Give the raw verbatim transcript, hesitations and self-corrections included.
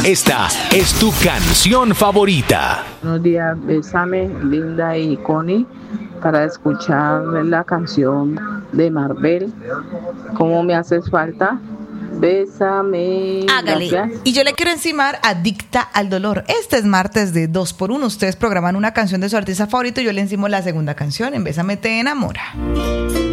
Esta es tu canción favorita. Buenos días, Bésame, Linda y Connie, para escuchar la canción de Marvel, ¿Cómo me haces falta? Bésame. Hágale. Gracias. Y yo le quiero encimar Adicta al Dolor. Este es martes de dos por uno. Ustedes programan una canción de su artista favorito y yo le encimo la segunda canción, en Bésame te enamora.